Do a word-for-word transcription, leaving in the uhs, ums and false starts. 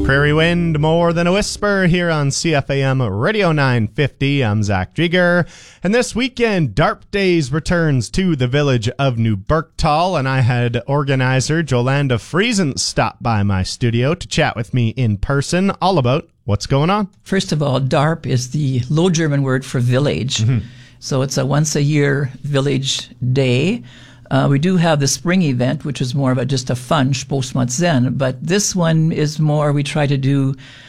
Prairie Wind, More Than a Whisper here on C F A M Radio nine fifty. I'm Zach Drieger. And this weekend, DARP Days returns to the village of New Berktal, and I had organizer Jolanda Friesen stop by my studio to chat with me in person all about what's going on. First of all, DARP is the Low German word for village. Mm-hmm. So it's a once-a-year village day. Uh, we do have the spring event, which is more of a just a fun Spostmatzen, but this one is more, we try to do